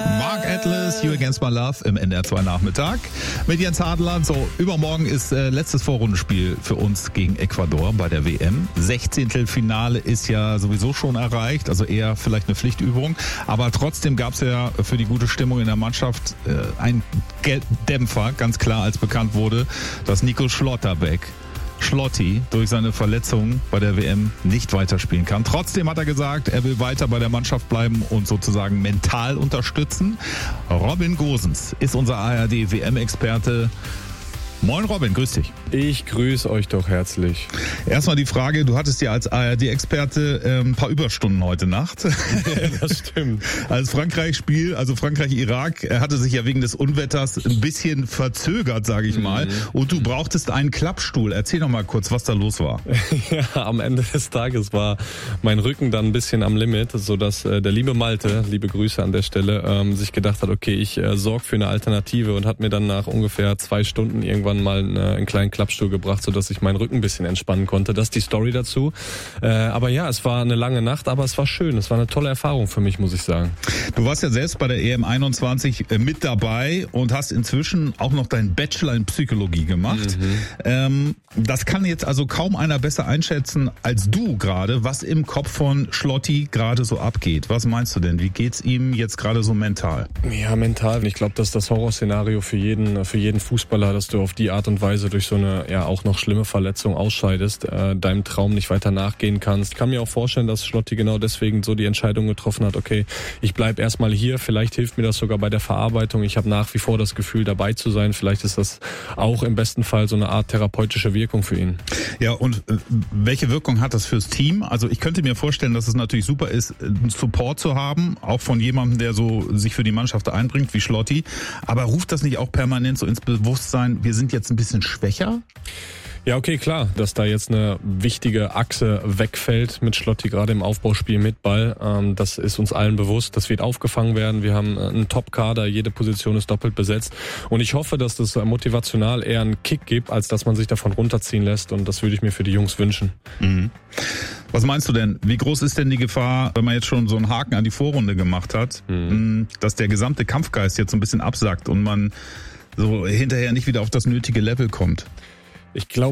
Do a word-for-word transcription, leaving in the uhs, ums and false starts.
Mark Atlas, You Against My Love im N D R zwei Nachmittag mit Jens Hadler. So, übermorgen ist äh, letztes Vorrundenspiel für uns gegen Ecuador bei der W M. Sechzehntelfinale ist ja sowieso schon erreicht, also eher vielleicht eine Pflichtübung. Aber trotzdem gab es ja für die gute Stimmung in der Mannschaft äh, einen Dämpfer, ganz klar, als bekannt wurde, dass Nico Schlotterbeck Schlotti durch seine Verletzung bei der W M nicht weiterspielen kann. Trotzdem hat er gesagt, er will weiter bei der Mannschaft bleiben und sozusagen mental unterstützen. Robin Gosens ist unser A R D-W M-Experte. Moin Robin, grüß dich. Ich grüße euch doch herzlich. Erstmal die Frage, du hattest ja als A R D-Experte äh, ein paar Überstunden heute Nacht. Das stimmt. Als Frankreich-Spiel, also Frankreich-Irak, er hatte sich ja wegen des Unwetters ein bisschen verzögert, sage ich mal. Mhm. Und du brauchtest einen Klappstuhl. Erzähl doch mal kurz, was da los war. Ja, am Ende des Tages war mein Rücken dann ein bisschen am Limit, sodass äh, der liebe Malte, liebe Grüße an der Stelle, ähm, sich gedacht hat, okay, ich äh, sorge für eine Alternative und hat mir dann nach ungefähr zwei Stunden irgendwann mal einen, einen kleinen Klappstuhl gebracht, sodass ich meinen Rücken ein bisschen entspannen konnte. Das ist die Story dazu. Äh, aber ja, es war eine lange Nacht, aber es war schön. Es war eine tolle Erfahrung für mich, muss ich sagen. Du warst ja selbst bei der E M einundzwanzig mit dabei und hast inzwischen auch noch deinen Bachelor in Psychologie gemacht. Mhm. Ähm, das kann jetzt also kaum einer besser einschätzen als du gerade, was im Kopf von Schlotti gerade so abgeht. Was meinst du denn? Wie geht's ihm jetzt gerade so mental? Ja, mental. Ich glaube, das ist das Horrorszenario für jeden, für jeden Fußballer, dass du auf die Art und Weise durch so eine ja auch noch schlimme Verletzung ausscheidest, äh, deinem Traum nicht weiter nachgehen kannst. Ich kann mir auch vorstellen, dass Schlotti genau deswegen so die Entscheidung getroffen hat, okay, ich bleib erstmal hier, vielleicht hilft mir das sogar bei der Verarbeitung. Ich habe nach wie vor das Gefühl, dabei zu sein. Vielleicht ist das auch im besten Fall so eine Art therapeutische Wirkung für ihn. Ja, und äh, welche Wirkung hat das fürs Team? Also ich könnte mir vorstellen, dass es natürlich super ist, einen Support zu haben, auch von jemandem, der so sich für die Mannschaft einbringt, wie Schlotti. Aber ruft das nicht auch permanent so ins Bewusstsein, wir sind jetzt ein bisschen schwächer? Ja, okay, klar, dass da jetzt eine wichtige Achse wegfällt mit Schlotti, gerade im Aufbauspiel mit Ball. Ähm, das ist uns allen bewusst. Das wird aufgefangen werden. Wir haben einen Top-Kader, jede Position ist doppelt besetzt. Und ich hoffe, dass das motivational eher einen Kick gibt, als dass man sich davon runterziehen lässt. Und das würde ich mir für die Jungs wünschen. Mhm. Was meinst du denn? Wie groß ist denn die Gefahr, wenn man jetzt schon so einen Haken an die Vorrunde gemacht hat, mhm. dass der gesamte Kampfgeist jetzt so ein bisschen absackt und man so hinterher nicht wieder auf das nötige Level kommt? Ich glaube,